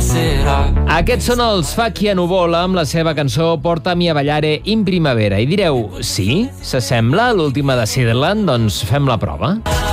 Aquests són els Facchi a Nuvola amb la seva cançó Portami a ballare in primavera. I direu, sí? S'assembla a l'última de Sutherland? Doncs fem la prova.